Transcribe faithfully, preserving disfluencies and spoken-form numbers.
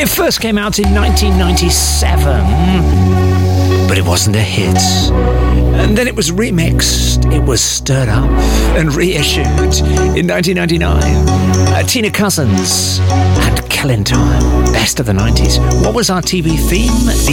It first came out in nineteen ninety-seven, but it wasn't a hit. And then it was remixed, it was stirred up and reissued in nineteen ninety-nine. Uh, Tina Cousins and Killing Time, best of the nineties. What was our T V theme? The